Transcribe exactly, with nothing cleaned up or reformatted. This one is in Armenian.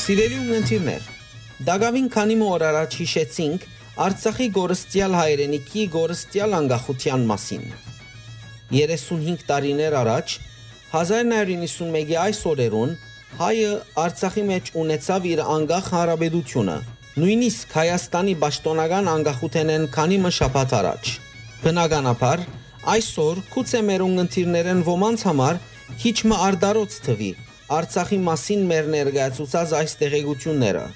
Սիրելի ունգընտիրներ, դագավին քանի օր առաջ հիշեցինք Արցախի գորստյալ հայրենիքի գորստյալ անկախության մասին։ երեսունհինգ տարիներ առաջ հազար նոյ հարյուր նոյնսունմեկի այս օրերուն հայը Արցախի մեջ ունեցավ իր անկախ հանրապետությունը, նույնիսկ Հայաստանի պաշտոնական անկախութենեն քանի շաբաթ առաջ։ Բնականաբար, այսօր գուցե մեր ունգընտիրներեն ոմանց համար քիչ մը արդարոց թվի Արցախի մասին մեր ներկայացուցած այս տեղեկությունները,